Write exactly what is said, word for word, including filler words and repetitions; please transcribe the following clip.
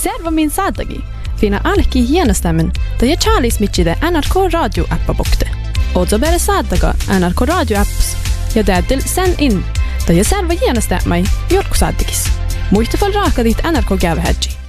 Servo min saadagi. Fina alki hienestämmen, da ja Charlies mitchide N R K Radio appa bokte. Ozo bere saadaga N R K Radio apps. Ja täytyy sen in, da ja servo hienestämai jorku saadagis. Muista fall raaka dit N R K gävhädji.